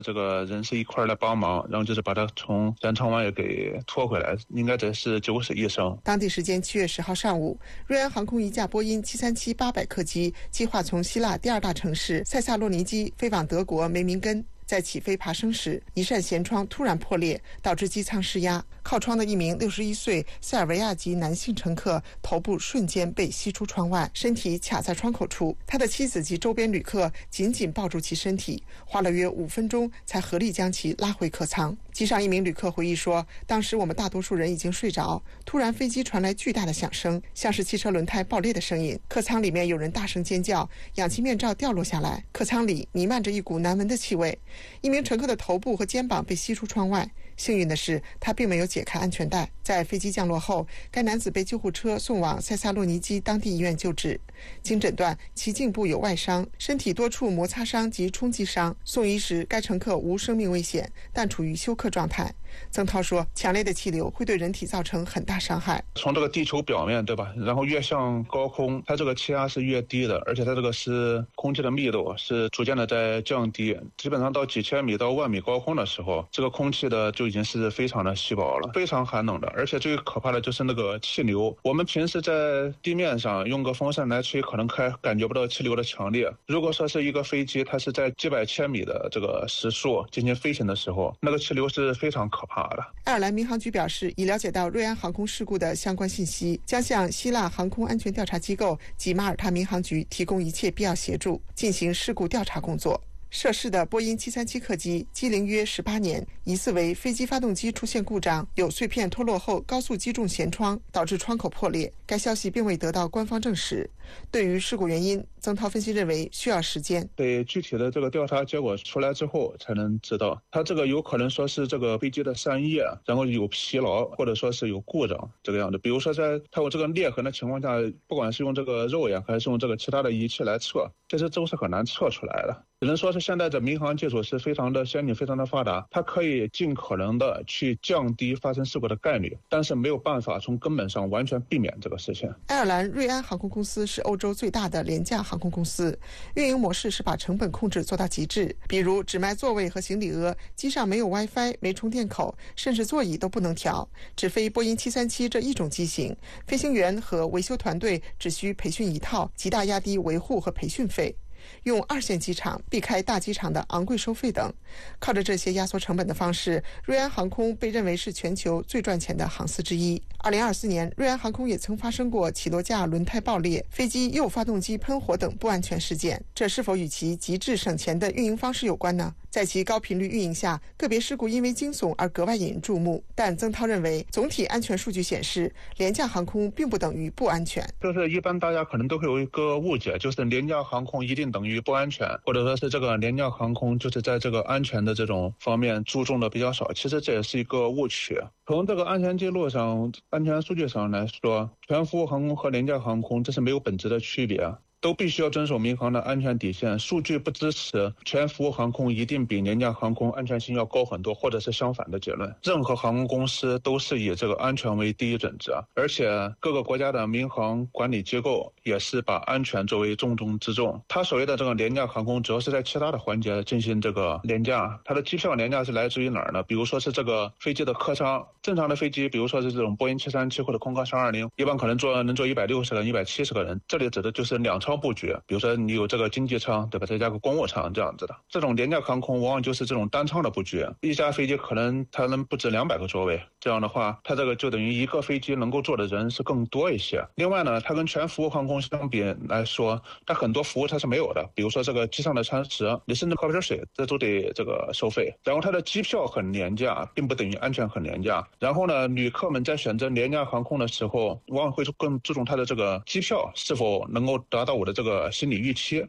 这个人是一块来帮忙，然后就是把他从延长湾也给拖回来，应该这是90医生。 当地时间7月10号上午，瑞安航空一架波音737-800客机计划从希腊第二大城市塞萨洛尼基飞往德国梅明根。在起飞爬升时，一扇舷窗突然破裂，导致机舱失压。靠窗的一名61岁塞尔维亚籍男性乘客头部瞬间被吸出窗外，身体卡在窗口处。他的妻子及周边旅客紧紧抱住其身体，花了约5分钟才合力将其拉回客舱。机上一名旅客回忆说，当时我们大多数人已经睡着，突然飞机传来巨大的响声，像是汽车轮胎爆裂的声音。客舱里面有人大声尖叫，氧气面罩掉落下来，客舱里弥漫着一股难闻的气味。一名乘客的头部和肩膀被吸出窗外，幸运的是他并没有解开安全带。在飞机降落后，该男子被救护车送往塞萨洛尼基当地医院救治，经诊断其颈部有外伤，身体多处摩擦伤及冲击伤。送医时该乘客无生命危险，但处于休克状态。曾涛说，强烈的气流会对人体造成很大伤害。 从这个地球表面，对吧，然后越向高空，它这个气压是越低的，而且它这个是空气的密度是逐渐的在降低，基本上到几千米到万米高空的时候，这个空气的就已经是非常的稀薄了，非常寒冷的。而且最可怕的就是那个气流，我们平时在地面上用个风扇来吹，可能感觉不到气流的强烈。如果说是一个飞机，它是在几百千米的这个时速进行飞行的时候，那个气流是非常可怕的。 爱尔兰民航局表示，已了解到瑞安航空事故的相关信息，将向希腊航空安全调查机构及马耳他民航局提供一切必要协助，进行事故调查工作。涉事的波音737客机机龄约18年，疑似为飞机发动机出现故障，有碎片脱落后高速击中舷窗，导致窗口破裂。该消息并未得到官方证实。对于事故原因，曾涛分析认为需要时间， 对具体的这个调查结果出来之后才能知道。它这个有可能说是这个飞机的扇叶，然后有疲劳，或者说是有故障这个样子。比如说在它有这个裂痕的情况下，不管是用这个肉眼还是用这个其他的仪器来测，这些都是很难测出来的。只能说是现在的民航技术是非常的先进，非常的发达，它可以尽可能的去降低发生事故的概率，但是没有办法从根本上完全避免这个事情。 爱尔兰瑞安航空公司是欧洲最大的廉价航空公司，运营模式是把成本控制做到极致，比如只卖座位和行李额，机上没有 WiFi， 没充电口，甚至座椅都不能调，只飞波音737这一种机型，飞行员和维修团队只需培训一套，极大压低维护和培训费。用2线机场避开大机场的昂贵收费等，靠着这些压缩成本的方式，瑞安航空被认为是全球最赚钱的航司之一。2024年，瑞安航空也曾发生过起落架轮胎爆裂、飞机右发动机喷火等不安全事件，这是否与其极致省钱的运营方式有关呢？在其高频率运营下，个别事故因为惊悚而格外引人注目。但曾涛认为，总体安全数据显示，廉价航空并不等于不安全。 就是一般大家可能都会有一个误解，就是廉价航空一定等于不安全，或者说是这个廉价航空就是在这个安全的这种方面注重的比较少。其实这也是一个误区。从这个安全记录上、安全数据上来说，全服务航空和廉价航空这是没有本质的区别，都必须要遵守民航的安全底线。数据不支持全服务航空一定比廉价航空安全性要高很多，或者是相反的结论。任何航空公司都是以这个安全为第一准则，而且各个国家的民航管理机构也是把安全作为重中之重。它所谓的这个廉价航空主要是在其他的环节进行这个廉价，它的机票廉价是来自于哪儿呢？比如说是这个飞机的客舱，正常的飞机比如说是这种波音737或者空客320，一般可能能坐160个人、170个人，这里指的就是2舱布局，比如说你有这个经济舱，对吧，再加个公务舱这样子的。这种廉价航空往往就是这种单舱的布局，一架飞机可能它能不止200个座位，这样的话它这个就等于一个飞机能够坐的人是更多一些。另外呢，它跟全服务航空相比来说，它很多服务它是没有的，比如说这个机上的餐食，你甚至喝瓶水这都得这个收费。然后它的机票很廉价，并不等于安全很廉价。然后呢，旅客们在选择廉价航空的时候，往往会更注重它的这个机票是否能够达到我的这个心理预期。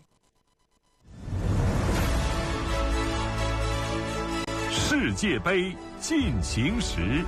世界杯进行时，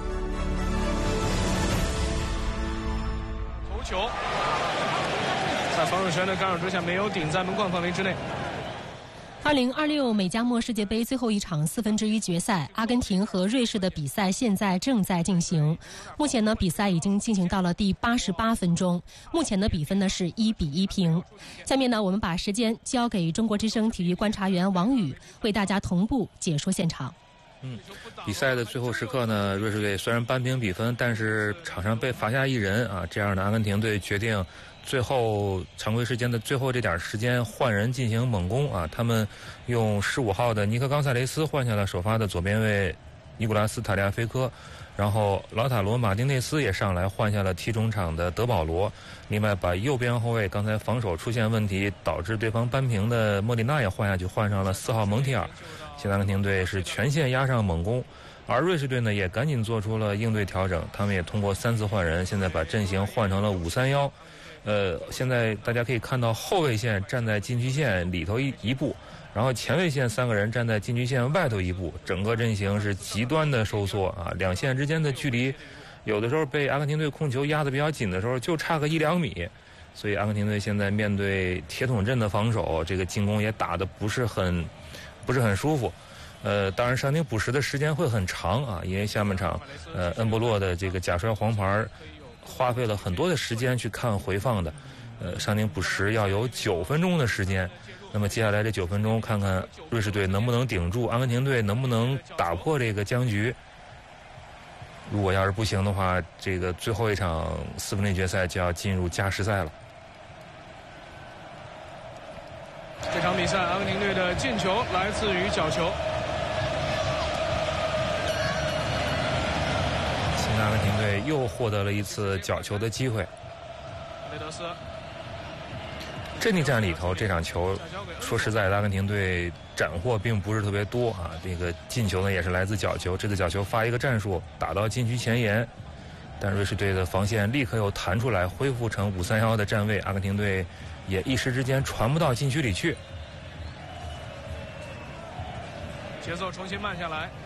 头球在防守圈的干扰之下没有顶在门框范围之内。 2026美加墨世界杯最后一场1/4决赛，阿根廷和瑞士的比赛现在正在进行。目前呢，比赛已经进行到了第88分钟，目前的比分呢是1-1平。下面呢，我们把时间交给中国之声体育观察员王宇，为大家同步解说现场。 比赛的最后时刻呢，瑞士队虽然扳平比分，但是场上被罚下一人啊，这样的阿根廷队决定最后常规时间的最后这点时间换人进行猛攻啊！他们用15号的尼克冈萨雷斯换下了首发的左边卫尼古拉斯塔利亚菲科，然后劳塔罗马丁内斯也上来换下了踢中场的德保罗，另外把右边后卫刚才防守出现问题导致对方扳平的莫里纳也换下去，换上了4号蒙提尔。现在阿根廷队是全线压上猛攻，而瑞士队呢也赶紧做出了应对调整，他们也通过3次换人，现在把阵型换成了5-3-1。现在大家可以看到后卫线站在禁区线里头一步，然后前卫线3个人站在禁区线外头一步，整个阵型是极端的收缩啊，两线之间的距离有的时候被阿根廷队控球压得比较紧的时候就差个1-2米，所以阿根廷队现在面对铁桶阵的防守，这个进攻也打得不是很舒服。当然伤停补时的时间会很长啊，因为下半场恩波洛的这个假摔黄牌花费了很多的时间去看回放的，伤停补时要有9分钟的时间。那么接下来这9分钟，看看瑞士队能不能顶住，阿根廷队能不能打破这个僵局。如果要是不行的话，这个最后一场4分之一决赛就要进入加时赛了。 这场比赛，阿根廷队的进球来自于角球。 阿根廷队又获得了一次角球的机会。 雷德斯阵地战里头，这场球说实在的，阿根廷队斩获并不是特别多啊。这个进球呢也是来自角球，这次角球发一个战术打到禁区前沿，但瑞士队的防线立刻又弹出来，恢复成5-3-1的站位，阿根廷队也一时之间传不到禁区里去。 节奏重新慢下来，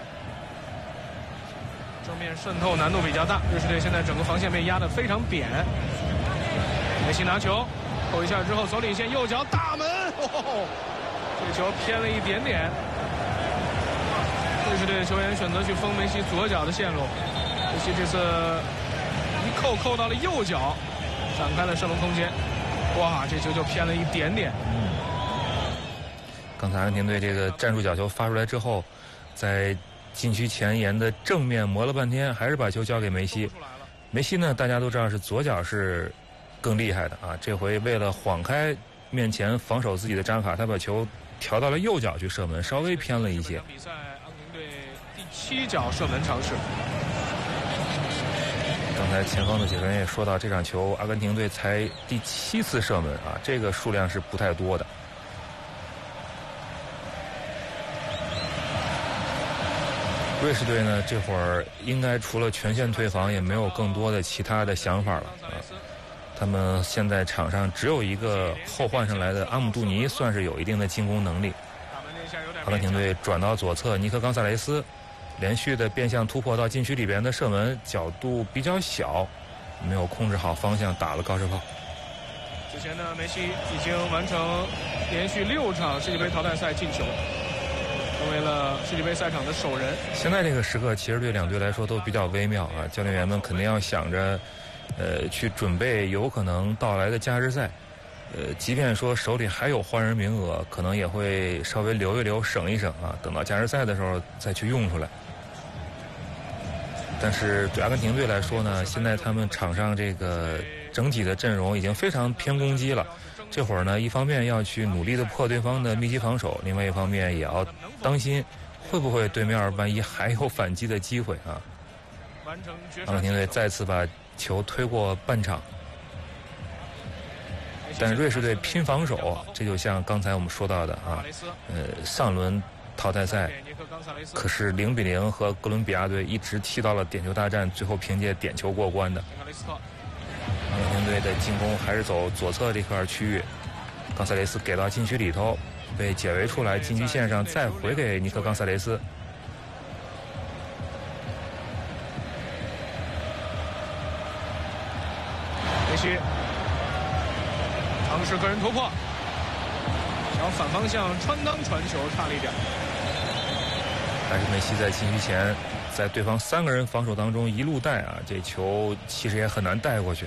正面渗透难度比较大，瑞士队现在整个防线被压得非常扁。梅西拿球扣一下之后，走领线右脚大门，这个球偏了一点点。瑞士队的球员选择去封梅西左脚的线路，梅西这次一扣到了右脚，展开了射门空间。哇，这球就偏了一点点。 刚才阿根廷队这个战术角球发出来之后，在禁区前沿的正面磨了半天，还是把球交给梅西。梅西呢，大家都知道是左脚是更厉害的啊。这回为了晃开面前防守自己的扎卡，他把球调到了右脚去射门，稍微偏了一些。 比赛阿根廷队第7脚射门尝试。 刚才前方的解说员也说到，这场球阿根廷队才第7次射门啊，这个数量是不太多的。瑞士队呢，这会儿应该除了全线退防，也没有更多的其他的想法了啊。他们现在场上只有一个后换上来的阿姆杜尼，算是有一定的进攻能力。阿根廷队转到左侧，尼克冈萨雷斯连续的变向突破到禁区里边的射门，角度比较小，没有控制好方向，打了高射炮。 之前呢，梅西已经完成连续6场世界杯淘汰赛进球，成为了世界杯赛场的首人。 现在这个时刻，其实对两队来说都比较微妙啊。教练员们肯定要想着，去准备有可能到来的加时赛。即便说手里还有换人名额，可能也会稍微留一留，省一省啊，等到加时赛的时候再去用出来。但是对阿根廷队来说呢，现在他们场上这个整体的阵容已经非常偏攻击了。这会儿呢，一方面要去努力的破对方的密集防守，另外一方面也要当心会不会对面万一还有反击的机会啊。阿根廷队再次把球推过半场，但瑞士队拼防守，这就像刚才我们说到的啊，上轮淘汰赛可是0-0和哥伦比亚队一直踢到了点球大战，最后凭借点球过关的。阿根廷队的进攻还是走左侧这块区域，冈萨雷斯给到禁区里头，被解围出来，禁区线上再回给尼克冈萨雷斯。 梅西尝试个人突破， 然后反方向穿裆传球差了一点。 还是梅西在禁区前，在对方3个人防守当中一路带啊，这球其实也很难带过去。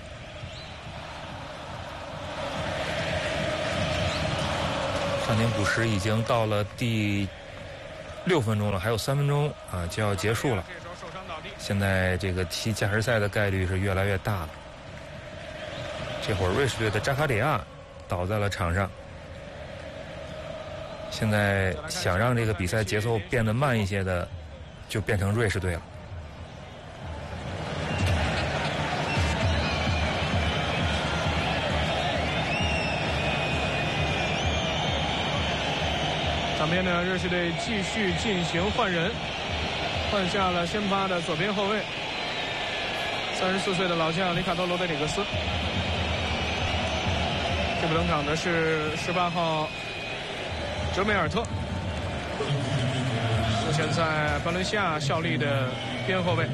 上庭补时已经到了第6分钟了，还有3分钟啊就要结束了。现在这个踢加时赛的概率是越来越大了。这会儿瑞士队的扎卡里亚倒在了场上。现在想让这个比赛节奏变得慢一些的，就变成瑞士队了。 场边呢，瑞士队继续进行换人，换下了先发的左边后卫，34岁的老将里卡多·罗德里格斯。这个登场的是18号哲梅尔特，目前在巴伦西亚效力的边后卫。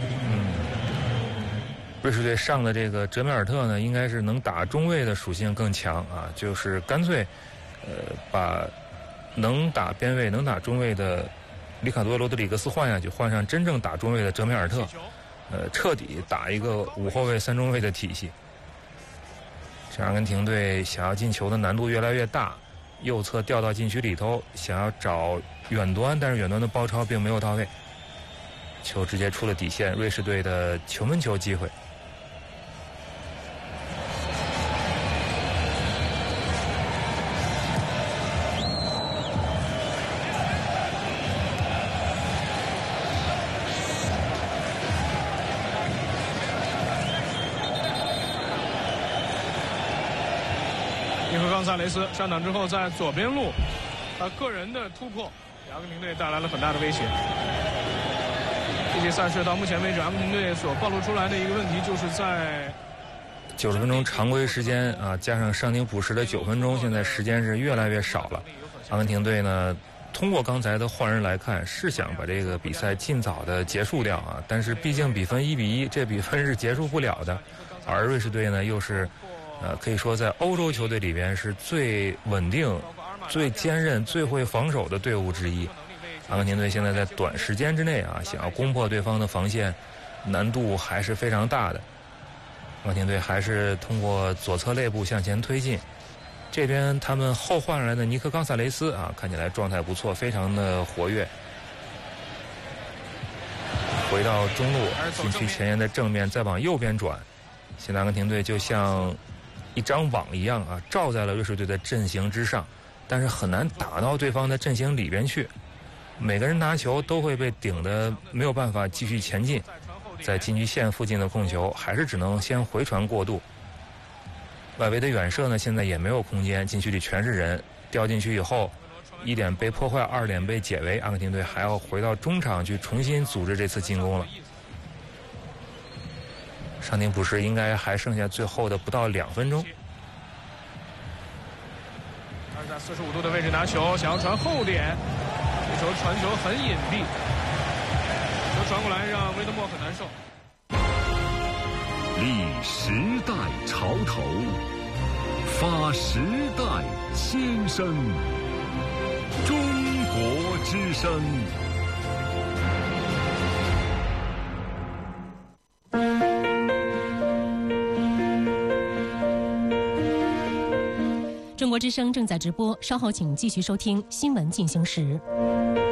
瑞士队上的这个哲梅尔特呢，应该是能打中卫的属性更强啊，就是干脆把能打边卫能打中卫的里卡多·罗德里格斯换下去，换上真正打中卫的哲梅尔特，彻底打一个5后卫3中卫的体系。这阿根廷队想要进球的难度越来越大，右侧掉到禁区里头，想要找远端，但是远端的包抄并没有到位，球直接出了底线，瑞士队的球门球机会。 冈萨雷斯上场之后，在左边路，他个人的突破，给阿根廷队带来了很大的威胁。这届赛事到目前为止，阿根廷队所暴露出来的一个问题，就是在 90分钟常规时间啊，加上上庭补时的9分钟，现在时间是越来越少了。阿根廷队呢，通过刚才的换人来看，是想把这个比赛尽早的结束掉啊，但是毕竟比分1-1，这比分是结束不了的。而瑞士队呢，又是可以说在欧洲球队里边是最稳定、最坚韧、最会防守的队伍之一。阿根廷队现在在短时间之内啊，想要攻破对方的防线，难度还是非常大的。阿根廷队还是通过左侧肋部向前推进。这边他们后换来的尼克冈萨雷斯啊，看起来状态不错，非常的活跃。回到中路，禁区前沿的正面，再往右边转。现在阿根廷队就像一张网一样啊，罩在了瑞士队的阵型之上，但是很难打到对方的阵型里边去。每个人拿球都会被顶得没有办法继续前进，在禁区线附近的控球还是只能先回传过渡。外围的远射呢，现在也没有空间，禁区里全是人，掉进去以后，1点被破坏，2点被解围，阿根廷队还要回到中场去重新组织这次进攻了。上庭补时应该还剩下最后的不到2分钟。 他是在45度的位置拿球，想要传后点，这球传球很隐蔽，球传过来让威德莫很难受。 立时代潮头，发时代先声，中国之声。 中国之声正在直播，稍后请继续收听新闻进行时。